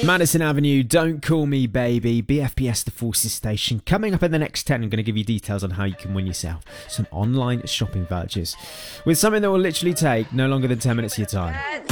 Madison Avenue, Don't Call Me Baby, BFPS The Forces Station. Coming up in the next 10, I'm going to give you details on how you can win yourself some online shopping vouchers with something that will literally take no longer than 10 minutes of your time.